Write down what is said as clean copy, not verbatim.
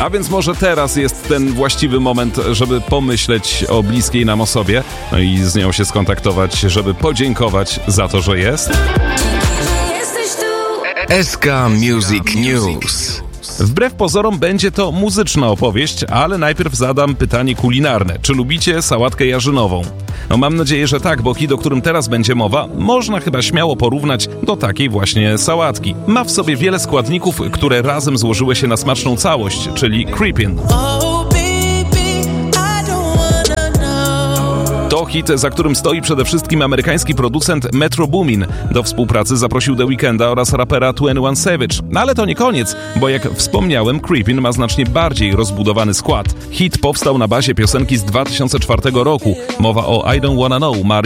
A więc może teraz jest ten właściwy moment, żeby pomyśleć o bliskiej nam osobie, no i z nią się skontaktować, żeby podziękować za to, że jest. SK Music News. Wbrew pozorom będzie to muzyczna opowieść, ale najpierw zadam pytanie kulinarne. Czy lubicie sałatkę jarzynową? No mam nadzieję, że tak, bo hit, o którym teraz będzie mowa, można chyba śmiało porównać do takiej właśnie sałatki. Ma w sobie wiele składników, które razem złożyły się na smaczną całość, czyli Creepin'. To hit, za którym stoi przede wszystkim amerykański producent Metro Boomin. Do współpracy zaprosił The Weeknda oraz rapera 21 Savage. No ale to nie koniec, bo jak wspomniałem, Creepin' ma znacznie bardziej rozbudowany skład. Hit powstał na bazie piosenki z 2004 roku. Mowa o I Don't Wanna Know Marii